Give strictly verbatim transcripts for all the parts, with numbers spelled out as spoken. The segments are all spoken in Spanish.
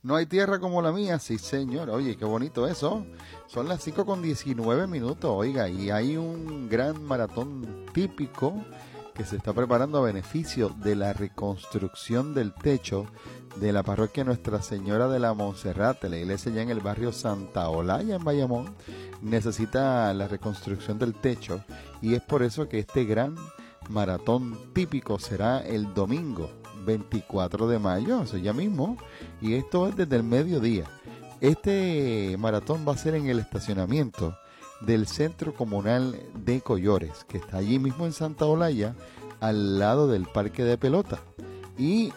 No hay tierra como la mía, sí señor. Oye, qué bonito eso. Son las cinco con diecinueve minutos, oiga, y hay un gran maratón típico que se está preparando a beneficio de la reconstrucción del techo de la parroquia Nuestra Señora de la Monserrate, la iglesia ya en el barrio Santa Olaya en Bayamón. Necesita la reconstrucción del techo y es por eso que este gran maratón típico será el domingo veinticuatro de mayo, eso ya mismo, y esto es desde el mediodía. Este maratón va a ser en el estacionamiento del Centro Comunal de Collores, que está allí mismo en Santa Olaya, al lado del parque de pelota. Y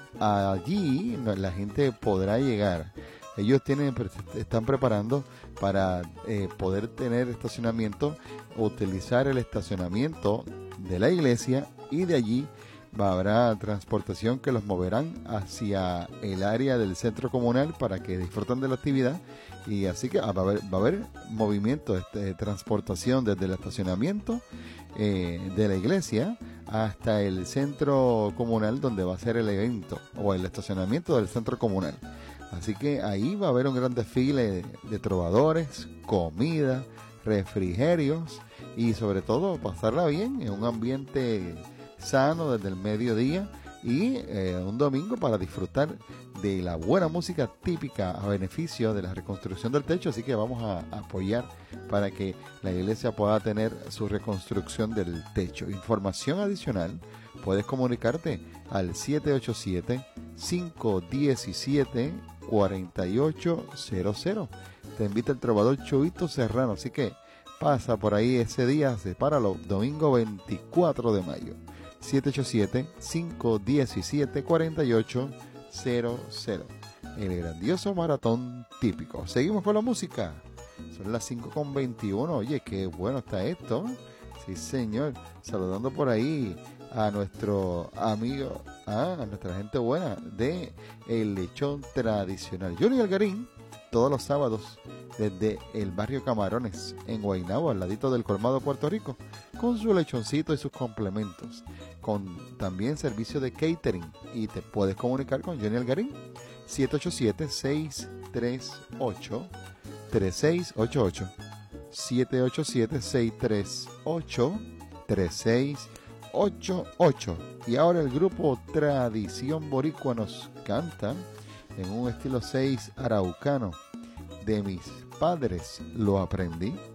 allí la gente podrá llegar. Ellos tienen, están preparando para eh, poder tener estacionamiento, utilizar el estacionamiento de la iglesia y de allí habrá transportación que los moverán hacia el área del centro comunal para que disfruten de la actividad y así que va a haber, va a haber movimiento de este, transportación desde el estacionamiento eh, de la iglesia hasta el centro comunal donde va a ser el evento o el estacionamiento del centro comunal. Así que ahí va a haber un gran desfile de, de trovadores, comida, refrigerios y sobre todo pasarla bien en un ambiente sano desde el mediodía y eh, un domingo para disfrutar de la buena música típica a beneficio de la reconstrucción del techo. Así que vamos a, a apoyar para que la iglesia pueda tener su reconstrucción del techo. Información adicional, puedes comunicarte al siete ocho siete, cinco uno siete, cuatro ocho cero cero. Te invita el trovador Chuito Serrano, así que pasa por ahí ese día, sepáralo, domingo veinticuatro de mayo. siete ocho siete, cinco uno siete, cuatro ocho cero cero. El grandioso maratón típico. Seguimos con la música. Son las cinco con veintiuno. Oye, qué bueno está esto. Sí, señor. Saludando por ahí a nuestro amigo, ah, a nuestra gente buena de El Lechón Tradicional. Johnny Algarín, todos los sábados, desde el barrio Camarones, en Guaynabo, al ladito del Colmado, Puerto Rico, con su lechoncito y sus complementos, con también servicio de catering, y te puedes comunicar con Johnny Algarín, siete ocho siete, seis tres ocho, tres seis ocho ocho, siete ocho siete, seis tres ocho, tres seis ocho ocho. Y ahora el grupo Tradición Boricua nos canta en un estilo seis araucano. De mis padres lo aprendí.